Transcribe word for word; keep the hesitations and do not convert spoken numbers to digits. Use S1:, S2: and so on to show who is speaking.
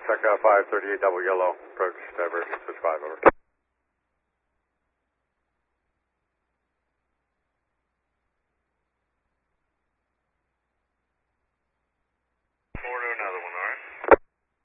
S1: Check out five thirty-eight double yellow, approach diversion, switch five over.